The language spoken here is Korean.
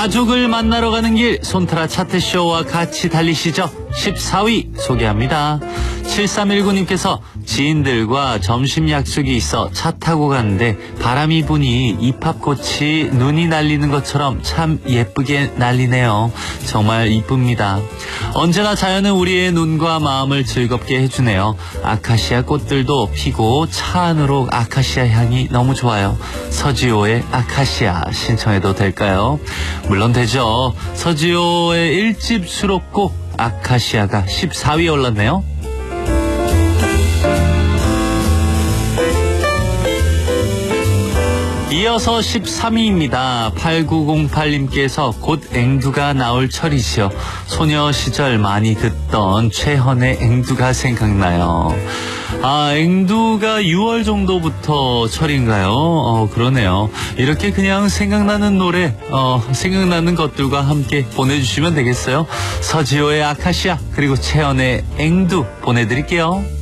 가족을 만나러 가는 길 손트라 차트쇼와 같이 달리시죠. 14위 소개합니다. 7319님께서 지인들과 점심 약속이 있어 차 타고 가는데 바람이 부니 잎합꽃이 눈이 날리는 것처럼 참 예쁘게 날리네요. 정말 이쁩니다. 언제나 자연은 우리의 눈과 마음을 즐겁게 해주네요. 아카시아 꽃들도 피고 차 안으로 아카시아 향이 너무 좋아요. 서지호의 아카시아 신청해도 될까요? 물론 되죠. 서지호의 1집 수록곡 아카시아가 14위에 올랐네요. 이어서 13위입니다. 8908님께서 곧 앵두가 나올 철이시여. 소녀 시절 많이 듣던 최헌의 앵두가 생각나요. 앵두가 6월 정도부터 철인가요? 그러네요. 이렇게 그냥 생각나는 노래, 생각나는 것들과 함께 보내주시면 되겠어요. 서지호의 아카시아 그리고 최헌의 앵두 보내드릴게요.